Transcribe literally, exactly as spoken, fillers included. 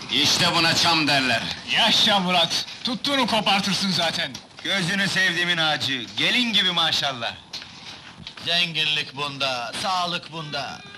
İşte buna çam derler. Yaşa Murat! Tuttuğunu kopartırsın zaten! Gözünü sevdiğimin ağacı, gelin gibi maşallah. Zenginlik bunda, sağlık bunda.